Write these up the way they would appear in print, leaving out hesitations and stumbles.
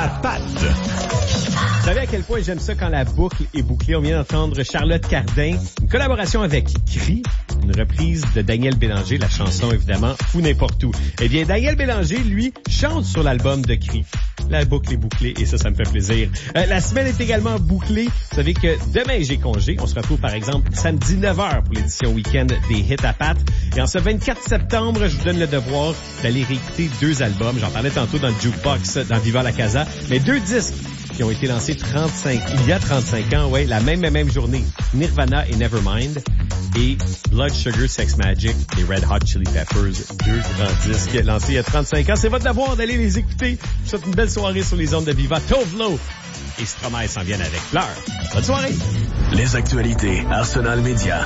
Pat. Vous savez à quel point j'aime ça quand la boucle est bouclée? On vient d'entendre Charlotte Cardin, une collaboration avec Cri, une reprise de Daniel Bélanger, la chanson évidemment Fou n'importe où. Eh bien, Daniel Bélanger, lui, chante sur l'album de Cri. La boucle est bouclée et ça me fait plaisir. La semaine est également bouclée. Vous savez que demain, j'ai congé. On se retrouve par exemple samedi 9h pour l'édition week-end des Hits à Pat. Et en ce 24 septembre, je vous donne le devoir d'aller réécouter 2 albums. J'en parlais tantôt dans le Jukebox, dans Viva la Casa. Mais 2 disques qui ont été lancés il y a 35 ans, ouais, la même journée. Nirvana et Nevermind. Et Blood Sugar Sex Magik et Red Hot Chili Peppers, 2 grands disques lancés il y a 35 ans. C'est votre devoir d'aller les écouter. Je vous souhaite une belle soirée sur les ondes de Viva. Tovlo et Stromae s'en viennent avec Fleur. Bonne soirée. Les actualités Arsenal Média.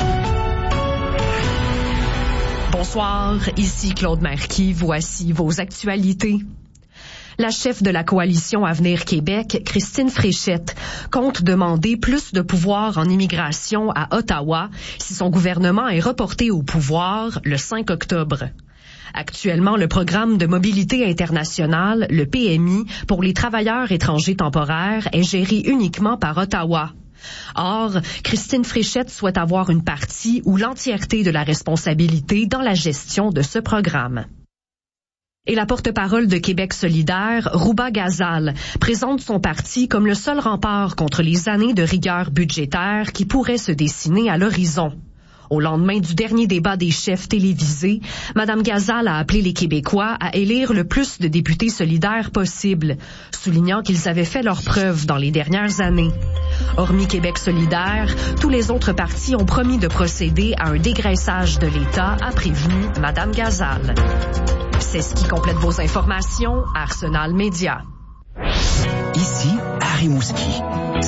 Bonsoir, ici Claude Marquis. Voici vos actualités. La chef de la coalition Avenir Québec, Christine Fréchette, compte demander plus de pouvoir en immigration à Ottawa si son gouvernement est reporté au pouvoir le 5 octobre. Actuellement, le programme de mobilité internationale, le PMI, pour les travailleurs étrangers temporaires est géré uniquement par Ottawa. Or, Christine Fréchette souhaite avoir une partie ou l'entièreté de la responsabilité dans la gestion de ce programme. Et la porte-parole de Québec solidaire, Rouba Ghazal, présente son parti comme le seul rempart contre les années de rigueur budgétaire qui pourraient se dessiner à l'horizon. Au lendemain du dernier débat des chefs télévisés, Mme Ghazal a appelé les Québécois à élire le plus de députés solidaires possible, soulignant qu'ils avaient fait leurs preuves dans les dernières années. Hormis Québec solidaire, tous les autres partis ont promis de procéder à un dégraissage de l'État, a prévenu Mme Ghazal. C'est ce qui complète vos informations, Arsenal Média. Ici, Harry Mouski.